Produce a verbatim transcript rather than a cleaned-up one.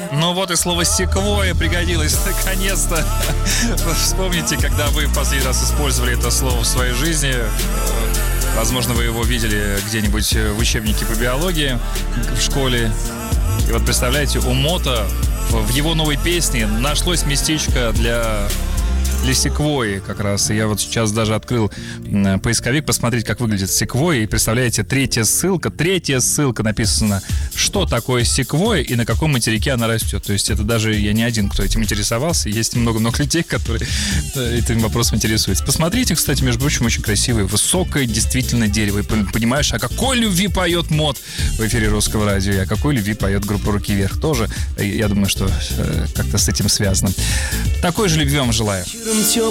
Ну вот и слово «секвойя» пригодилось наконец-то. Вспомните, когда вы в последний раз использовали это слово в своей жизни. Возможно, вы его видели где-нибудь в учебнике по биологии в школе. И вот представляете, у Мото в его новой песне нашлось местечко для... для секвойи как раз. И я вот сейчас даже открыл поисковик посмотреть, как выглядит секвойя. И представляете, третья ссылка, третья ссылка написана, что такое секвойя и на каком материке она растет. То есть это даже я не один, кто этим интересовался. Есть много-много людей, которые этим вопросом интересуются. Посмотрите, кстати, между прочим, очень красивое, высокое действительно дерево. И понимаешь, о какой любви поет Мот в эфире Русского радио, и о какой любви поет группа «Руки вверх» тоже. Я думаю, что как-то с этим связано. Такой же любви вам желаю.